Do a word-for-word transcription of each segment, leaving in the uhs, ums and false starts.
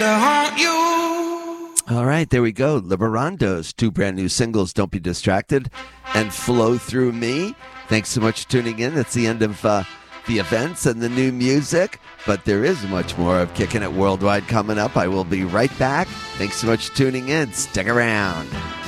All right, there we go. Liberando's two brand new singles, Don't Be Distracted and Flow Through Me. Thanks so much for tuning in. That's the end of uh, the events and the new music, but there is much more of Kicking It Worldwide coming up. I will be right back. Thanks so much for tuning in. Stick around.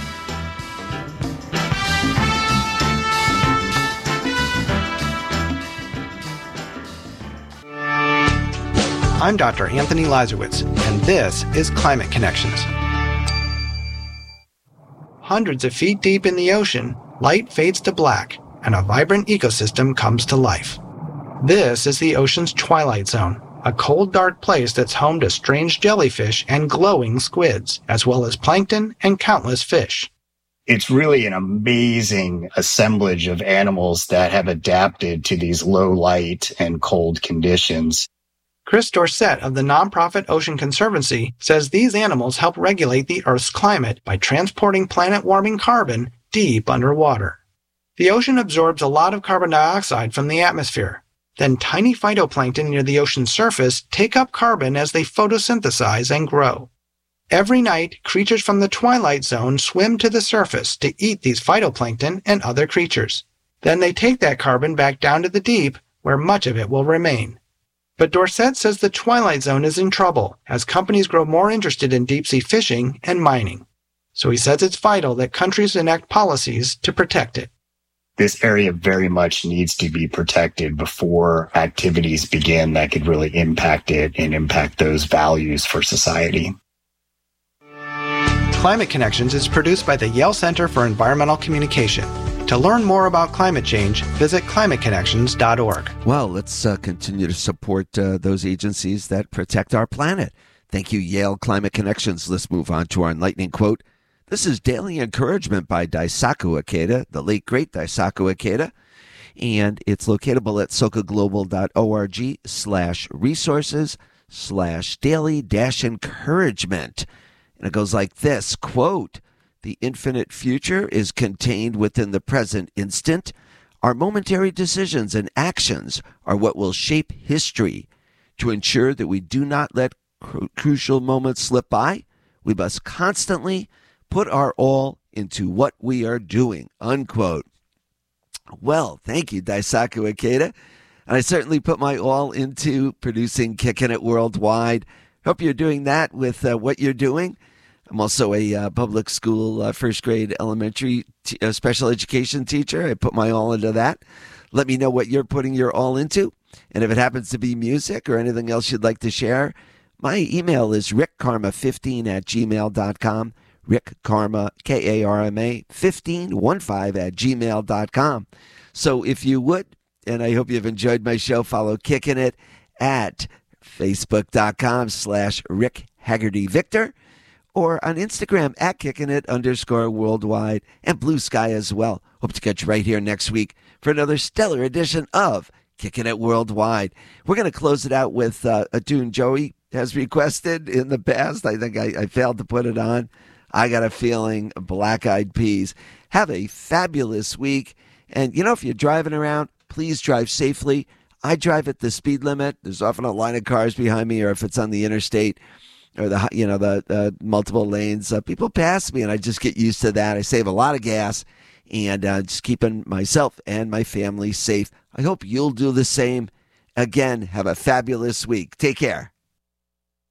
I'm Doctor Anthony Lazarowitz, and this is Climate Connections. Hundreds of feet deep in the ocean, light fades to black, and a vibrant ecosystem comes to life. This is the ocean's twilight zone, a cold, dark place that's home to strange jellyfish and glowing squids, as well as plankton and countless fish. It's really an amazing assemblage of animals that have adapted to these low light and cold conditions. Chris Dorset of the nonprofit Ocean Conservancy says these animals help regulate the Earth's climate by transporting planet-warming carbon deep underwater. The ocean absorbs a lot of carbon dioxide from the atmosphere. Then tiny phytoplankton near the ocean's surface take up carbon as they photosynthesize and grow. Every night, creatures from the twilight zone swim to the surface to eat these phytoplankton and other creatures. Then they take that carbon back down to the deep, where much of it will remain. But Dorset says the twilight zone is in trouble as companies grow more interested in deep-sea fishing and mining. So he says it's vital that countries enact policies to protect it. This area very much needs to be protected before activities begin that could really impact it and impact those values for society. Climate Connections is produced by the Yale Center for Environmental Communication. To learn more about climate change, visit climate connections dot org. Well, let's uh, continue to support uh, those agencies that protect our planet. Thank you, Yale Climate Connections. Let's move on to our enlightening quote. This is Daily Encouragement by Daisaku Ikeda, the late, great Daisaku Ikeda, and it's locatable at sokaglobal.org slash resources slash daily dash encouragement. And it goes like this, quote, the infinite future is contained within the present instant. Our momentary decisions and actions are what will shape history. To ensure that we do not let cru- crucial moments slip by, we must constantly put our all into what we are doing, unquote. Well, thank you, Daisaku Ikeda. And I certainly put my all into producing Kicking It Worldwide. Hope you're doing that with uh, what you're doing. I'm also a uh, public school uh, first grade elementary t- uh, special education teacher. I put my all into that. Let me know what you're putting your all into. And if it happens to be music or anything else you'd like to share, my email is rick karma fifteen at gmail dot com. Rick Karma, K A R M A, fifteen fifteen at gmail dot com. So if you would, and I hope you've enjoyed my show, follow Kicking It at facebook.com slash Rick Haggerty Victor. Or on Instagram at Kicking It underscore worldwide and Blue Sky as well. Hope to catch you right here next week for another stellar edition of Kicking It Worldwide. We're going to close it out with uh, a tune Joey has requested in the past. I think I, I failed to put it on. I got a feeling, Black Eyed Peas. Have a fabulous week. And, you know, if you're driving around, please drive safely. I drive at the speed limit. There's often a line of cars behind me, or if it's on the interstate, or the, you know, the uh, multiple lanes, uh, people pass me, and I just get used to that. I save a lot of gas, and uh, just keeping myself and my family safe. I hope you'll do the same. Again, have a fabulous week. Take care.